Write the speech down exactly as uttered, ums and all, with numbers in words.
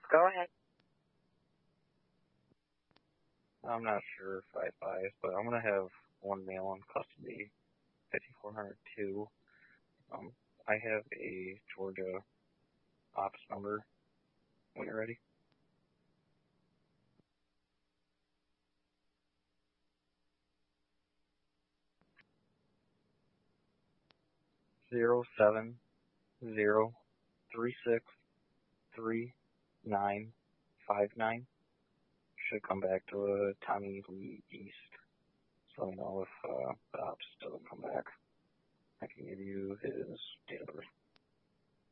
Go ahead. I'm not sure if I advise, but I'm gonna have one male in custody, fifty-four hundred two. Um, I have a Georgia ops number when you're ready. Zero seven zero three six three nine five nine. Should come back to uh, Tommy Lee East. So let me know if uh, the ops doesn't come back. I can give you his date of birth.